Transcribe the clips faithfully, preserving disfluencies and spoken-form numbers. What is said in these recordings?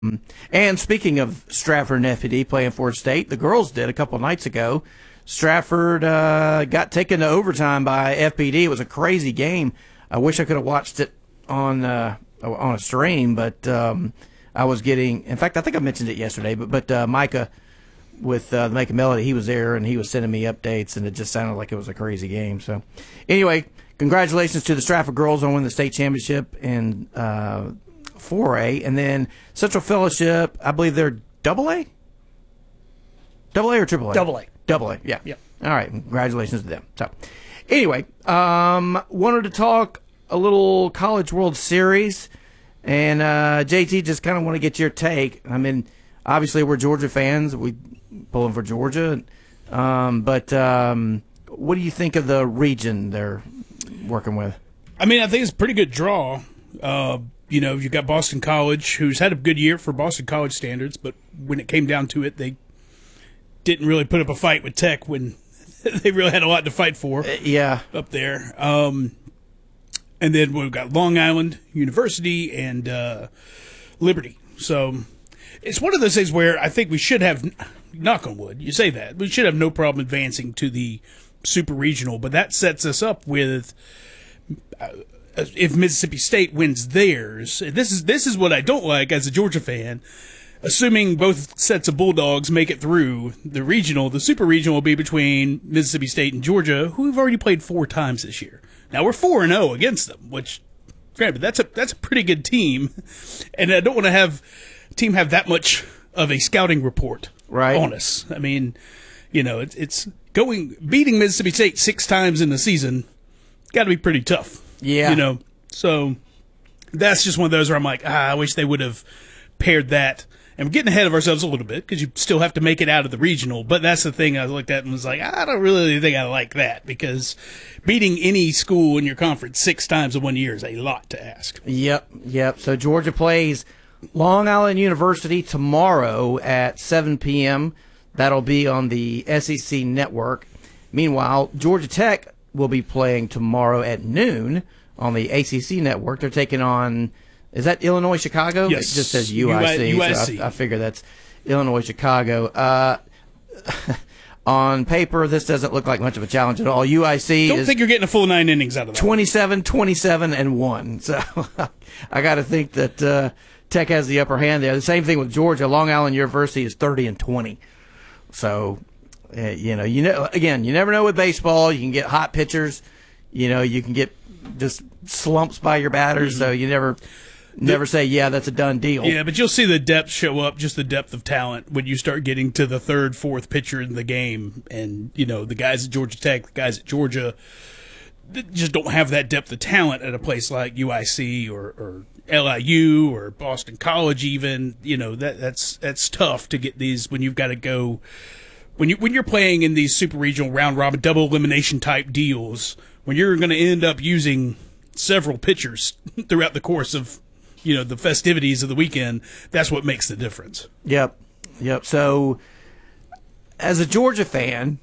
And speaking of Stratford and F P D playing Fort State, the girls did a couple nights ago. Stratford uh, got taken to overtime by F P D. It was a crazy game. I wish I could have watched it on uh, on a stream, but um, I was getting. In fact, I think I mentioned it yesterday. But but uh, Micah with uh, the Make a Melody, he was there and he was sending me updates, and it just sounded like it was a crazy game. So anyway, congratulations to the Stratford girls on winning the state championship in uh, four A, and then Central Fellowship. I believe they're double A, double A or triple A. Double A. Double A, yeah. Yep. All right, congratulations to them. So, anyway, um, wanted to talk a little College World Series, and uh, J T, just kind of want to get your take. I mean, obviously we're Georgia fans. We pulling for Georgia, um, but um, what do you think of the region they're working with? I mean, I think it's a pretty good draw. Uh, you know, you've got Boston College, who's had a good year for Boston College standards, but when it came down to it, they didn't really put up a fight with Tech when they really had a lot to fight for. Uh, yeah. Up there. Um, and then we've got Long Island University and uh, Liberty. So it's one of those things where I think we should have, knock on wood, you say that, we should have no problem advancing to the super regional, but that sets us up with, uh, if Mississippi State wins theirs, this is this is what I don't like as a Georgia fan. Assuming both sets of Bulldogs make it through the regional, the super regional will be between Mississippi State and Georgia, who we've already played four times this year. Now we're four and zero against them, which, granted, that's a that's a pretty good team, and I don't want to have a team have that much of a scouting report right on us. I mean, you know, it's it's going beating Mississippi State six times in the season, got to be pretty tough. Yeah, you know, so that's just one of those where I'm like, ah, I wish they would have paired that. And we're getting ahead of ourselves a little bit because you still have to make it out of the regional. But that's the thing I looked at and was like, I don't really think I like that because beating any school in your conference six times in one year is a lot to ask. Yep, yep. So Georgia plays Long Island University tomorrow at seven p.m. That'll be on the S E C network. Meanwhile, Georgia Tech will be playing tomorrow at noon on the A C C network. They're taking on... Is that Illinois Chicago? Yes. It just says U I C. U I So C. I, I figure that's Illinois Chicago. Uh, on paper, this doesn't look like much of a challenge at all. U I C Don't is think you're getting a full nine innings out of that. twenty-seven, twenty-seven, and one. So I got to think that uh, Tech has the upper hand there. The same thing with Georgia. Long Island University is thirty and twenty. So, uh, you know, you know, again, you never know with baseball. You can get hot pitchers. You know, you can get just slumps by your batters. Mm-hmm. So you never. Never say, yeah, that's a done deal. Yeah, but you'll see the depth show up, just the depth of talent, when you start getting to the third, fourth pitcher in the game. And, you know, the guys at Georgia Tech, the guys at Georgia, they just don't have that depth of talent at a place like U I C or, or L I U or Boston College even. You know, that that's that's tough to get these when you've got to go – when you when you're playing in these super regional round-robin double elimination type deals, when you're going to end up using several pitchers throughout the course of – you know, the festivities of the weekend, that's what makes the difference. Yep. Yep. So, as a Georgia fan,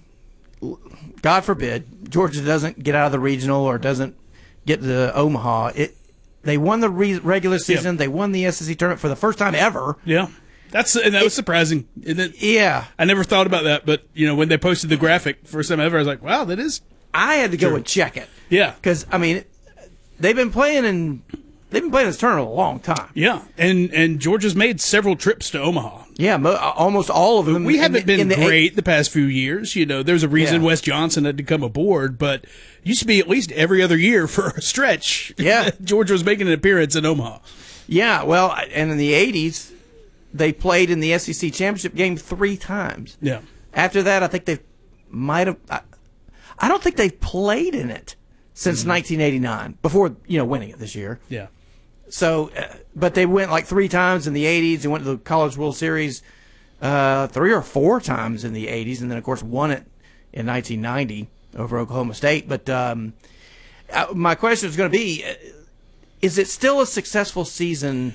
God forbid, Georgia doesn't get out of the regional or doesn't get to Omaha. It They won the re- regular season. Yep. They won the S E C tournament for the first time ever. Yeah. That's and that was it, surprising. Isn't it? Yeah. I never thought about that, but, you know, when they posted the graphic first time ever, I was like, wow, that is I had to go true. and check it. Yeah. Because, I mean, they've been playing in – They've been playing this tournament a long time. Yeah, and and Georgia's made several trips to Omaha. Yeah, mo- almost all of them. We haven't the, been the great eight- the past few years. You know, there's a reason yeah. Wes Johnson had to come aboard, but it used to be at least every other year for a stretch. Yeah. Georgia was making an appearance in Omaha. Yeah, well, and in the eighties, they played in the S E C championship game three times. Yeah. After that, I think they might have. I, I don't think they've played in it since mm-hmm. nineteen eighty-nine, before, you know, winning it this year. Yeah. So, uh, but they went like three times in the eighties. They went to the College World Series uh, three or four times in the eighties, and then, of course, won it in nineteen ninety over Oklahoma State. But um, uh, my question is going to be, uh, is it still a successful season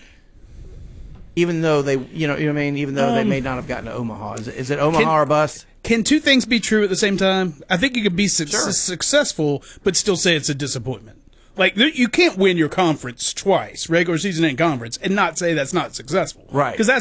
even though they, you know, you know what I mean, even though um, they may not have gotten to Omaha? Is it, is it Omaha can, or bust? Can two things be true at the same time? I think you could be su- sure. successful but still say it's a disappointment. Like, there, you can't win your conference twice, regular season and conference, and not say that's not successful. Right. Because that's